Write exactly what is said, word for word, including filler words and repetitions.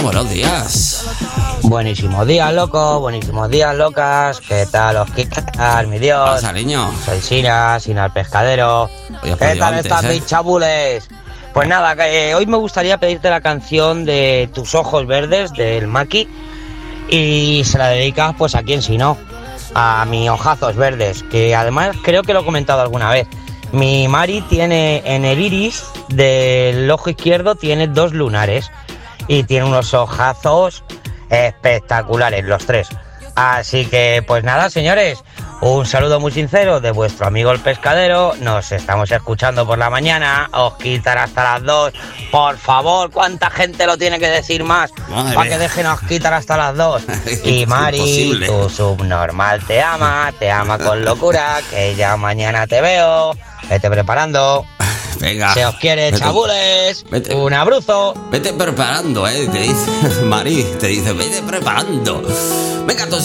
Buenos días. Buenísimos días, locos, buenísimos días, locas. ¿Qué tal os quitas, mi Dios? ¿Qué pasa, niño? Soy Sina, Sina el pescadero. Oye, ¿Qué tal antes, estás, eh? mis chabules? Pues nada, que, eh, hoy me gustaría pedirte la canción de Tus ojos verdes, del Maki. Y se la dedicas, pues, a quién si no, a mis ojazos verdes, que además creo que lo he comentado alguna vez. Mi Mari tiene en el iris del ojo izquierdo, tiene dos lunares y tiene unos ojazos espectaculares los tres. Así que pues nada, señores, un saludo muy sincero de vuestro amigo el pescadero. Nos estamos escuchando por la mañana. Os quitan hasta las dos. Por favor, ¿cuánta gente lo tiene que decir más? Para que dejen os quitar hasta las dos. Y Mari, imposible. tu subnormal te ama, te ama con locura, que ya mañana te veo. Vete preparando. Venga. Se os quiere, vete, chabules. vete. Un abrazo. Vete preparando, eh. Te dice Mari, te dice, vete preparando. Venga, entonces.